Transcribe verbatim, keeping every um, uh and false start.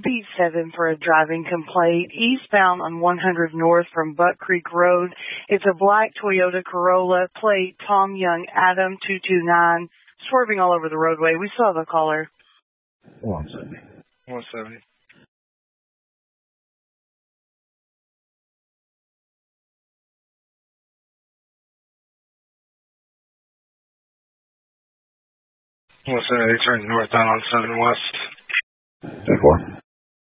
Beat seven for a driving complaint. Eastbound on one hundred North from Buck Creek Road. It's a black Toyota Corolla, plate Tom Young Adam two two nine, swerving all over the roadway. We saw the caller. one seventy. one seventy. one seventy, turning northbound on seven West. ten four.